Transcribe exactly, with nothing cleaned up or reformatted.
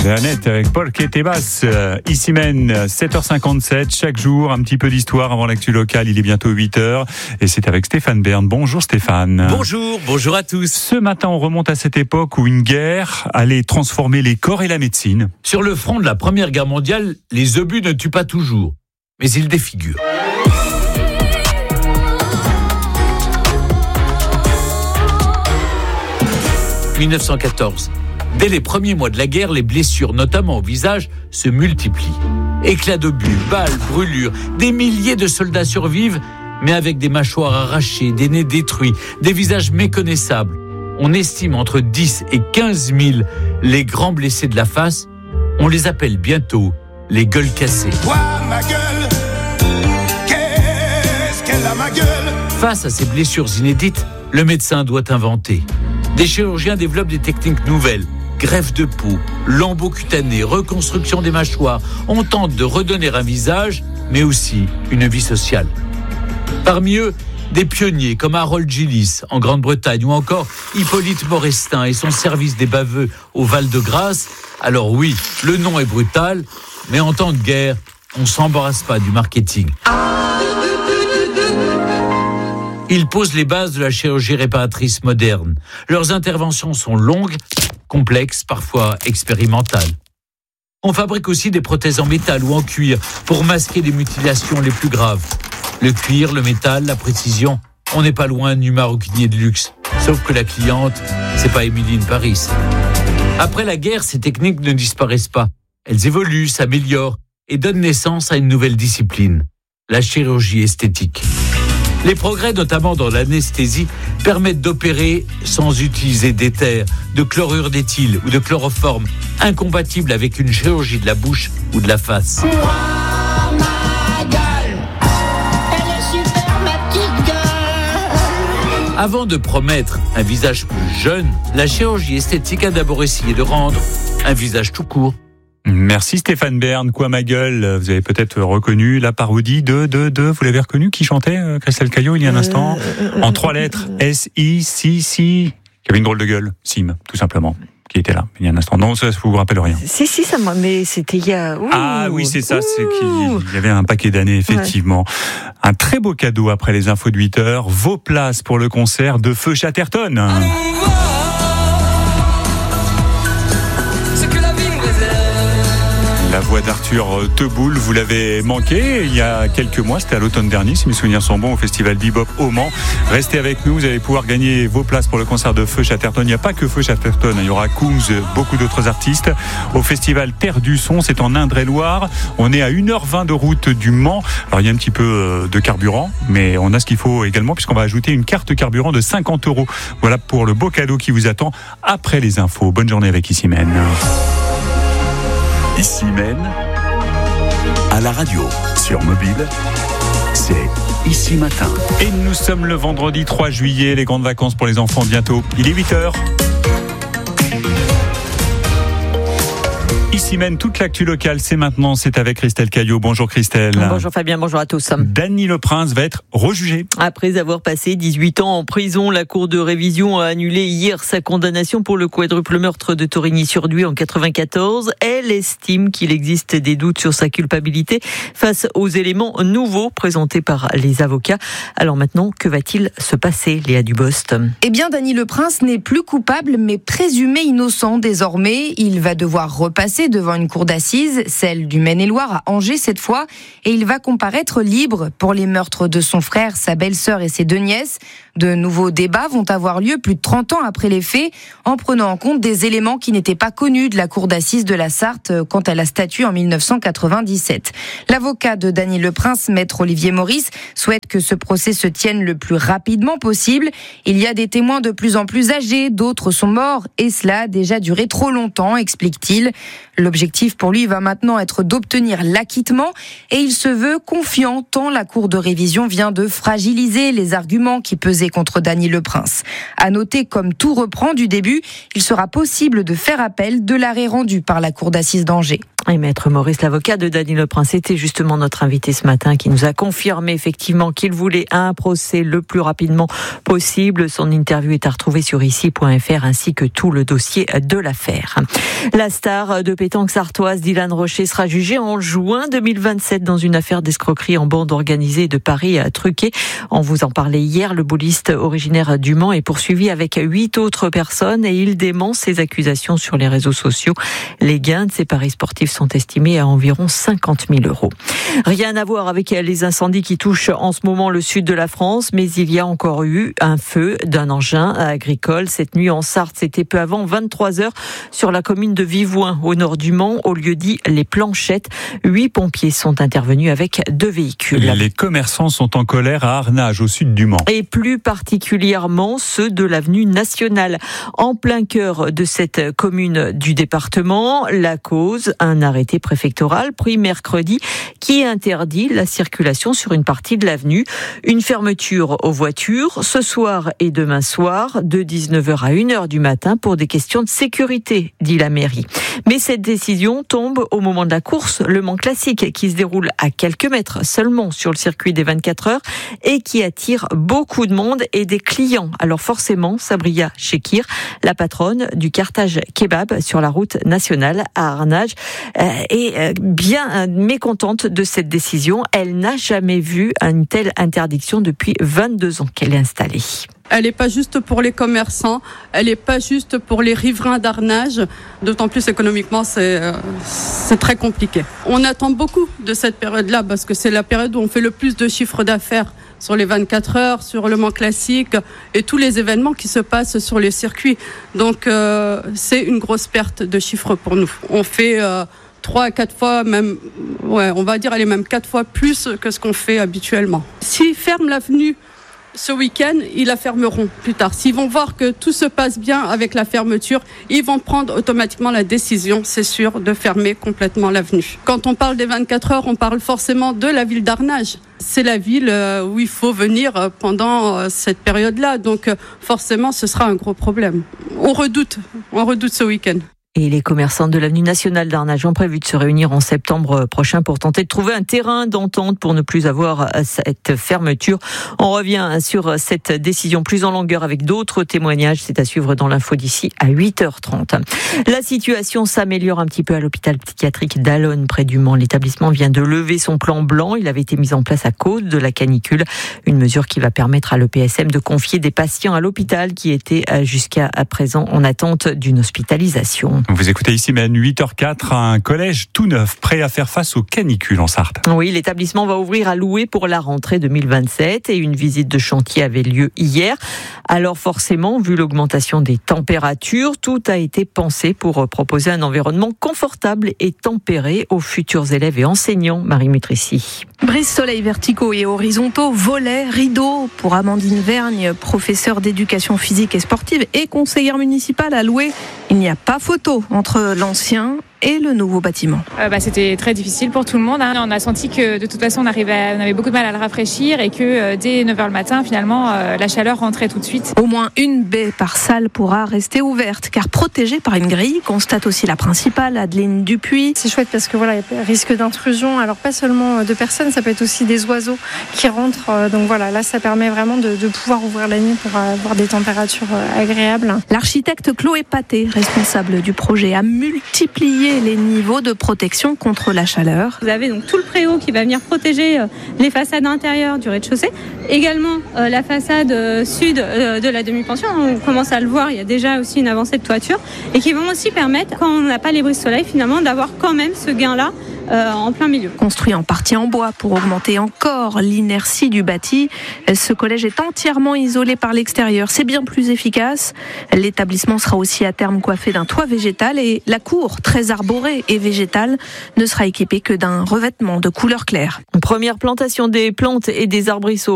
De Annette avec Paul Ketebas, ici même sept heures cinquante-sept, chaque jour un petit peu d'histoire avant l'actu locale, il est bientôt huit heures et c'est avec Stéphane Bern. Bonjour Stéphane. Bonjour, bonjour à tous. Ce matin on remonte à cette époque où une guerre allait transformer les corps et la médecine. Sur le front de la Première Guerre mondiale, les obus ne tuent pas toujours, mais ils défigurent. dix-neuf cent quatorze. Dès les premiers mois de la guerre, les blessures, notamment au visage, se multiplient. Éclats d'obus, balles, brûlures, des milliers de soldats survivent, mais avec des mâchoires arrachées, des nez détruits, des visages méconnaissables. On estime entre dix et quinze mille les grands blessés de la face. On les appelle bientôt les gueules cassées. Ouah, ma gueule, qu'est-ce qu'elle a ma gueule? Face à ces blessures inédites, le médecin doit inventer. Des chirurgiens développent des techniques nouvelles. Greffe de peau, lambeaux cutanés, reconstruction des mâchoires. On tente de redonner un visage, mais aussi une vie sociale. Parmi eux, des pionniers comme Harold Gillis en Grande-Bretagne ou encore Hippolyte Morestin et son service des baveux au Val-de-Grâce. Alors oui, le nom est brutal, mais en temps de guerre, on ne s'embarrasse pas du marketing. Ils posent les bases de la chirurgie réparatrice moderne. Leurs interventions sont longues, complexes, parfois expérimentales. On fabrique aussi des prothèses en métal ou en cuir pour masquer les mutilations les plus graves. Le cuir, le métal, la précision, on n'est pas loin du maroquinier de luxe. Sauf que la cliente, c'est pas Émilie de Paris. Après la guerre, ces techniques ne disparaissent pas. Elles évoluent, s'améliorent et donnent naissance à une nouvelle discipline, la chirurgie esthétique. Les progrès, notamment dans l'anesthésie, permettent d'opérer sans utiliser d'éther, de chlorure d'éthyle ou de chloroforme, incompatibles avec une chirurgie de la bouche ou de la face. Ouah, ma gueule, elle est super, ma petite gueule. Avant de promettre un visage plus jeune, la chirurgie esthétique a d'abord essayé de rendre un visage tout court. Merci Stéphane Bern, quoi ma gueule. Vous avez peut-être reconnu la parodie de, de, de, vous l'avez reconnu, qui chantait euh, Christelle Caillot il y a un instant, euh, en trois lettres, S I C C, qui avait une drôle de gueule, Sim, tout simplement, qui était là il y a un instant. Non, ça vous rappelle rien. Si, si, ça, mais c'était il y a... Ouh, ah oui, c'est ça, ouh. c'est qu'il y avait un paquet d'années, effectivement. Ouais. Un très beau cadeau après les infos de huit heures, vos places pour le concert de Feu Chatterton. Allons La voix d'Arthur Teboul, vous l'avez manqué il y a quelques mois, c'était à l'automne dernier, si mes souvenirs sont bons, au festival Bebop au Mans. Restez avec nous, vous allez pouvoir gagner vos places pour le concert de Feu Chatterton. Il n'y a pas que Feu Chatterton, il y aura Coombs, beaucoup d'autres artistes. Au festival Terre du Son, c'est en Indre-et-Loire. On est à une heure vingt de route du Mans. Alors il y a un petit peu de carburant, mais on a ce qu'il faut également, puisqu'on va ajouter une carte carburant de cinquante euros. Voilà pour le beau cadeau qui vous attend après les infos. Bonne journée avec Ici Même. Ici même, à la radio, sur mobile, c'est Ici Matin. Et nous sommes le vendredi trois juillet, les grandes vacances pour les enfants bientôt. Il est huit heures. Ici mène toute l'actu locale, c'est maintenant, c'est avec Christelle Caillot. Bonjour Christelle. Bonjour Fabien, bonjour à tous. Dany Leprince va être rejugé. Après avoir passé dix-huit ans en prison, la Cour de révision a annulé hier sa condamnation pour le quadruple meurtre de Torigny-sur-Duy en quatre-vingt-quatorze. Elle estime qu'il existe des doutes sur sa culpabilité face aux éléments nouveaux présentés par les avocats. Alors maintenant, que va-t-il se passer, Léa Dubost? Eh bien, Dany Leprince n'est plus coupable, mais présumé innocent désormais. Il va devoir repasser devant une cour d'assises, celle du Maine-et-Loire à Angers cette fois, et il va comparaître libre pour les meurtres de son frère, sa belle-sœur et ses deux nièces. De nouveaux débats vont avoir lieu plus de trente ans après les faits, en prenant en compte des éléments qui n'étaient pas connus de la cour d'assises de la Sarthe quand elle a statué en dix-neuf cent quatre-vingt-dix-sept. L'avocat de Dany Leprince, maître Olivier Maurice, souhaite que ce procès se tienne le plus rapidement possible. Il y a des témoins de plus en plus âgés, d'autres sont morts, et cela a déjà duré trop longtemps, explique-t-il. L'objectif pour lui va maintenant être d'obtenir l'acquittement et il se veut confiant tant la Cour de révision vient de fragiliser les arguments qui pesaient contre Dany Leprince. À noter, comme tout reprend du début, il sera possible de faire appel de l'arrêt rendu par la Cour d'assises d'Angers. Et Maître Maurice, l'avocat de Dany Leprince, était justement notre invité ce matin, qui nous a confirmé effectivement qu'il voulait un procès le plus rapidement possible. Son interview est à retrouver sur ici point f r ainsi que tout le dossier de l'affaire. La star de pétanque sartoise Dylan Rocher sera jugée en juin deux mille vingt-sept dans une affaire d'escroquerie en bande organisée de paris à truqué. On vous en parlait hier. Le bouliste originaire du Mans est poursuivi avec huit autres personnes et il dément ses accusations sur les réseaux sociaux. Les gains de ces paris sportifs sont estimés à environ cinquante mille euros. Rien à voir avec les incendies qui touchent en ce moment le sud de la France, mais il y a encore eu un feu d'un engin agricole cette nuit en Sarthe. C'était peu avant vingt-trois heures sur la commune de Vivouin, au nord du Mans, au lieu dit Les Planchettes. Huit pompiers sont intervenus avec deux véhicules. Les commerçants sont en colère à Arnage, au sud du Mans. Et plus particulièrement ceux de l'avenue Nationale. En plein cœur de cette commune du département, la cause, un arrêté préfectoral pris mercredi qui interdit la circulation sur une partie de l'avenue. Une fermeture aux voitures ce soir et demain soir de dix-neuf heures à une heure du matin pour des questions de sécurité, dit la mairie. Mais cette décision tombe au moment de la course, le Mans Classique, qui se déroule à quelques mètres seulement sur le circuit des vingt-quatre heures et qui attire beaucoup de monde et des clients. Alors forcément, Sabria Chekir, la patronne du Carthage Kebab sur la route nationale à Arnage, est bien mécontente de cette décision. Elle n'a jamais vu une telle interdiction depuis vingt-deux ans qu'elle est installée. Elle n'est pas juste pour les commerçants, elle n'est pas juste pour les riverains d'Arnage, d'autant plus économiquement c'est, euh, c'est très compliqué. On attend beaucoup de cette période-là parce que c'est la période où on fait le plus de chiffre d'affaires sur les vingt-quatre heures, sur le Mans Classique et tous les événements qui se passent sur les circuits. Donc euh, c'est une grosse perte de chiffre pour nous. On fait euh, trois à quatre fois, même, ouais, on va dire aller même quatre fois plus que ce qu'on fait habituellement. S'ils ferment l'avenue ce week-end, ils la fermeront plus tard. S'ils vont voir que tout se passe bien avec la fermeture, ils vont prendre automatiquement la décision, c'est sûr, de fermer complètement l'avenue. Quand on parle des vingt-quatre heures, on parle forcément de la ville d'Arnage. C'est la ville où il faut venir pendant cette période-là. Donc forcément, ce sera un gros problème. On redoute, on redoute ce week-end. Et les commerçants de l'avenue nationale d'Arnage ont prévu de se réunir en septembre prochain pour tenter de trouver un terrain d'entente pour ne plus avoir cette fermeture. On revient sur cette décision plus en longueur avec d'autres témoignages. C'est à suivre dans l'info d'ici à huit heures trente. La situation s'améliore un petit peu à l'hôpital psychiatrique d'Allonnes près du Mans. L'établissement vient de lever son plan blanc. Il avait été mis en place à cause de la canicule. Une mesure qui va permettre à l'E P S M de confier des patients à l'hôpital qui étaient jusqu'à présent en attente d'une hospitalisation. Vous écoutez ici même huit heures quatre, un collège tout neuf, prêt à faire face aux canicules en Sarthe. Oui, l'établissement va ouvrir à louer pour la rentrée deux mille vingt-sept et une visite de chantier avait lieu hier. Alors forcément, vu l'augmentation des températures, tout a été pensé pour proposer un environnement confortable et tempéré aux futurs élèves et enseignants. Marie Mutrici. Brise-soleil verticaux et horizontaux, volets, rideaux pour Amandine Vergne, professeure d'éducation physique et sportive et conseillère municipale à louer. Il n'y a pas photo entre l'ancien et le nouveau bâtiment. Euh, bah, c'était très difficile pour tout le monde. Hein. On a senti que de toute façon on, arrivait à, on avait beaucoup de mal à le rafraîchir et que euh, dès neuf heures le matin, finalement, euh, la chaleur rentrait tout de suite. Au moins une baie par salle pourra rester ouverte car protégée par une grille, constate aussi la principale, Adeline Dupuis. C'est chouette parce que voilà, il y a risque d'intrusion, alors pas seulement de personnes, ça peut être aussi des oiseaux qui rentrent. Donc voilà, là ça permet vraiment de, de pouvoir ouvrir la nuit pour avoir des températures agréables. L'architecte Chloé Paté, responsable du projet, a multiplié les niveaux de protection contre la chaleur. Vous avez donc tout le préau qui va venir protéger les façades intérieures du rez-de-chaussée. Également euh, la façade euh, sud euh, de la demi-pension. On commence à le voir, il y a déjà aussi une avancée de toiture et qui vont aussi permettre, quand on n'a pas les brise-soleil, finalement, d'avoir quand même ce gain-là Euh, en plein milieu. Construit en partie en bois pour augmenter encore l'inertie du bâti, ce collège est entièrement isolé par l'extérieur. C'est bien plus efficace. L'établissement sera aussi à terme coiffé d'un toit végétal et la cour, très arborée et végétale, ne sera équipée que d'un revêtement de couleur claire. Première plantation des plantes et des arbrisseaux